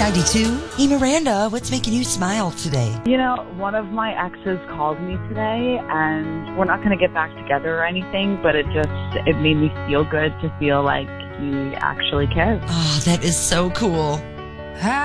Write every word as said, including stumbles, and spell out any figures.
ninety-two. Hey, Miranda, what's making you smile today? You know, one of my exes called me today, and we're not going to get back together or anything, but it just, it made me feel good to feel like he actually cares. Oh, that is so cool.